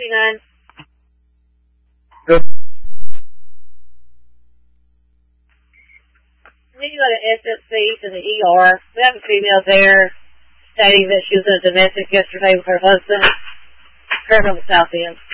C9. Good. We need to go to SSC to the ER. We have a female there stating that she was in a domestic yesterday with her husband. Occurred on the south end.